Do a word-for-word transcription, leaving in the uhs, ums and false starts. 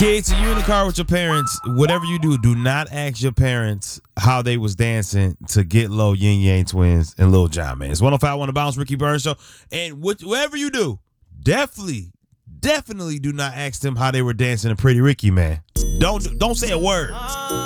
Kids, you in the car with your parents, whatever you do, do not ask your parents how they was dancing to Get Low, Yin Yang Twins, and Lil Jon, man. It's one oh five one The Bounce, Ricky Burns Show. And whatever you do, definitely, definitely do not ask them how they were dancing to Pretty Ricky, man. Don't, don't say a word.